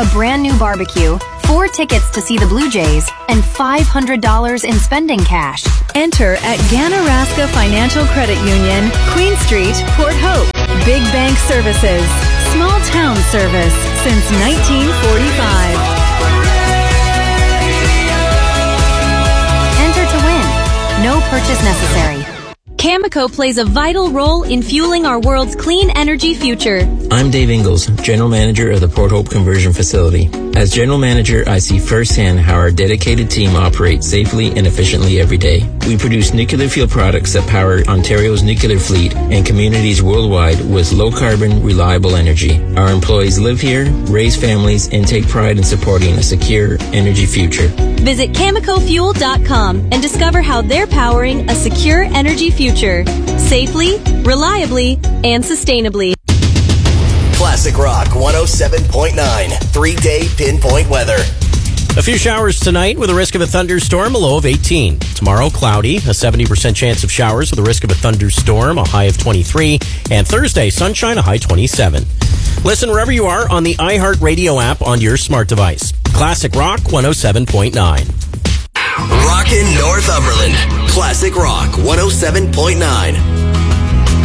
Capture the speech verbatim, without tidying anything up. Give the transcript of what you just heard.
a brand new barbecue, four tickets to see the Blue Jays, and five hundred dollars in spending cash. Enter at Ganaraska Financial Credit Union, Queen Street, Port Hope. Big Bank Services. Small town service since nineteen forty-five. Enter to win. No purchase necessary. Cameco plays a vital role in fueling our world's clean energy future. I'm Dave Ingalls, General Manager of the Port Hope Conversion Facility. As General Manager, I see firsthand how our dedicated team operates safely and efficiently every day. We produce nuclear fuel products that power Ontario's nuclear fleet and communities worldwide with low-carbon, reliable energy. Our employees live here, raise families, and take pride in supporting a secure energy future. Visit Cameco Fuel dot com and discover how they're powering a secure energy future. Safely, reliably, and sustainably. Classic Rock one oh seven point nine. Three-day pinpoint weather. A few showers tonight with a risk of a thunderstorm, a low of eighteen. Tomorrow, cloudy, a seventy percent chance of showers with a risk of a thunderstorm, a high of twenty-three. And Thursday, sunshine, a high twenty-seven. Listen wherever you are on the iHeartRadio app on your smart device. Classic Rock one oh seven point nine. Rockin' Northumberland. Classic Rock one oh seven point nine.